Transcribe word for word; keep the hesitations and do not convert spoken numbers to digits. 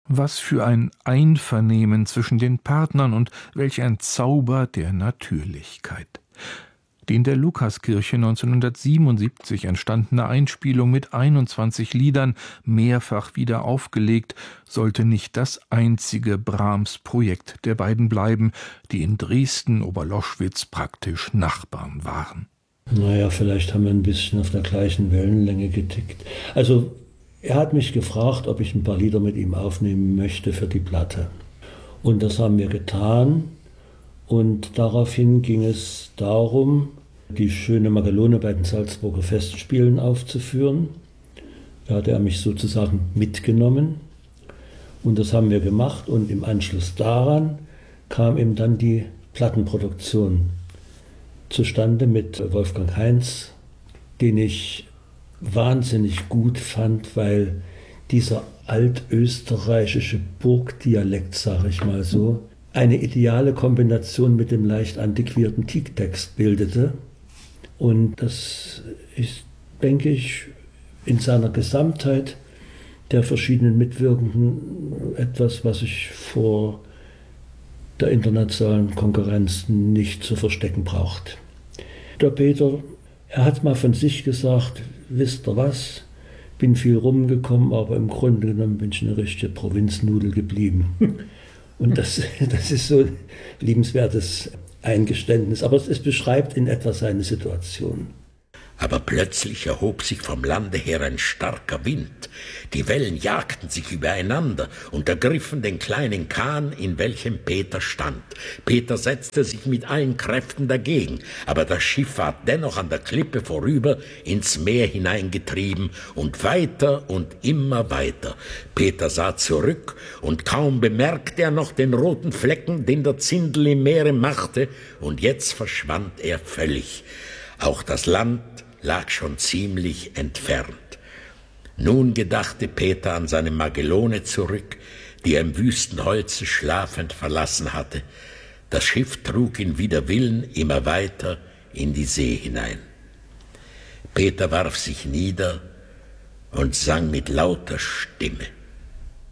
Was für ein Einvernehmen zwischen den Partnern und welch ein Zauber der Natürlichkeit. Die in der Lukaskirche neunzehnhundertsiebenundsiebzig entstandene Einspielung mit einundzwanzig Liedern, mehrfach wieder aufgelegt, sollte nicht das einzige Brahms-Projekt der beiden bleiben, die in Dresden-Oberloschwitz praktisch Nachbarn waren. Naja, vielleicht haben wir ein bisschen auf der gleichen Wellenlänge getickt. Also er hat mich gefragt, ob ich ein paar Lieder mit ihm aufnehmen möchte für die Platte. Und das haben wir getan. Und daraufhin ging es darum, die schöne Magalone bei den Salzburger Festspielen aufzuführen. Da hat er mich sozusagen mitgenommen. Und das haben wir gemacht. Und im Anschluss daran kam eben dann die Plattenproduktion zustande mit Wolfgang Heinz, den ich wahnsinnig gut fand, weil dieser altösterreichische Burgdialekt, sage ich mal so, eine ideale Kombination mit dem leicht antiquierten Text bildete. Und das ist, denke ich, in seiner Gesamtheit der verschiedenen Mitwirkenden etwas, was ich vor der internationalen Konkurrenz nicht zu verstecken braucht. Der Peter, er hat mal von sich gesagt, wisst ihr was, bin viel rumgekommen, aber im Grunde genommen bin ich eine richtige Provinznudel geblieben. Und das, das ist so ein liebenswertes Eingeständnis, aber es, es beschreibt in etwa seine Situation. Aber plötzlich erhob sich vom Lande her ein starker Wind. Die Wellen jagten sich übereinander und ergriffen den kleinen Kahn, in welchem Peter stand. Peter setzte sich mit allen Kräften dagegen, aber das Schiff war dennoch an der Klippe vorüber ins Meer hineingetrieben und weiter und immer weiter. Peter sah zurück und kaum bemerkte er noch den roten Flecken, den der Zindel im Meere machte, und jetzt verschwand er völlig. Auch das Land lag schon ziemlich entfernt. Nun gedachte Peter an seine Magelone zurück, die er im wüsten Holze schlafend verlassen hatte. Das Schiff trug ihn wider Willen immer weiter in die See hinein. Peter warf sich nieder und sang mit lauter Stimme.